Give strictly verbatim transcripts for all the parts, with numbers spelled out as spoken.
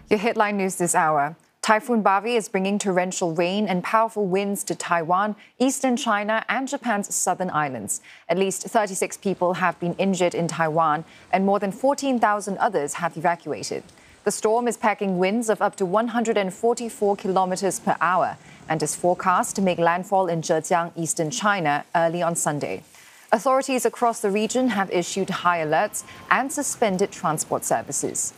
Your headline news this hour. Typhoon Bavi is bringing torrential rain and powerful winds to Taiwan, eastern China, and Japan's southern islands. At least thirty-six people have been injured in Taiwan, and more than fourteen thousand others have evacuated. The storm is packing winds of up to one hundred forty-four kilometers per hour and is forecast to make landfall in Zhejiang, eastern China, early on Sunday. Authorities across the region have issued high alerts and suspended transport services.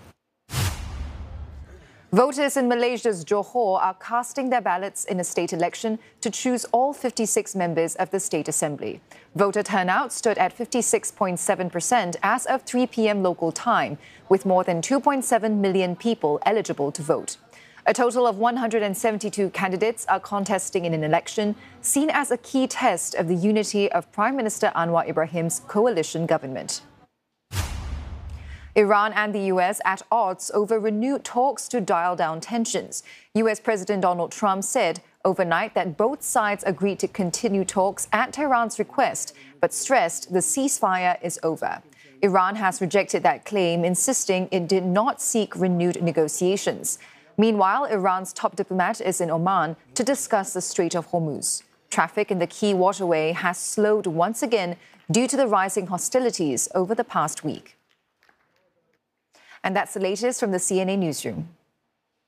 Voters in Malaysia's Johor are casting their ballots in a state election to choose all fifty-six members of the State Assembly. Voter turnout stood at fifty-six point seven percent as of three p.m. local time, with more than two point seven million people eligible to vote. A total of one hundred seventy-two candidates are contesting in an election seen as a key test of the unity of Prime Minister Anwar Ibrahim's coalition government. Iran and the U S at odds over renewed talks to dial down tensions. U S President Donald Trump said overnight that both sides agreed to continue talks at Tehran's request, but stressed the ceasefire is over. Iran has rejected that claim, insisting it did not seek renewed negotiations. Meanwhile, Iran's top diplomat is in Oman to discuss the Strait of Hormuz. Traffic in the key waterway has slowed once again due to the rising hostilities over the past week. And that's the latest from the C N A newsroom.